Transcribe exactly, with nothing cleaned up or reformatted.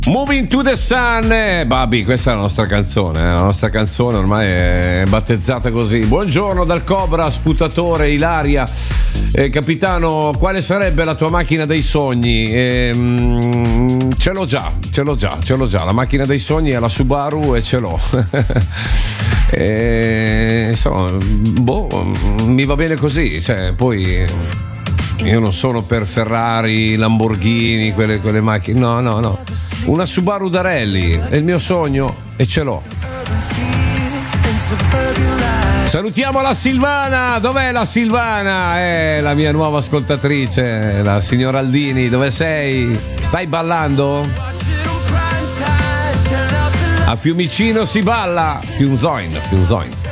Moving to the Sun, eh, Babi, questa è la nostra canzone, eh, la nostra canzone ormai è battezzata così. Buongiorno dal Cobra, sputatore, Ilaria. Eh, capitano, quale sarebbe la tua macchina dei sogni? Eh, mm, ce l'ho già, ce l'ho già, ce l'ho già. La macchina dei sogni è la Subaru e ce l'ho. eh, insomma, boh, mi va bene così, cioè, poi io non sono per Ferrari, Lamborghini, quelle, quelle macchine. No, no, no. Una Subaru da rally è il mio sogno e ce l'ho. Salutiamo la Silvana. Dov'è la Silvana? È la mia nuova ascoltatrice, la signora Aldini. Dove sei? Stai ballando? A Fiumicino si balla. Fiumzoin, Fiumzoin.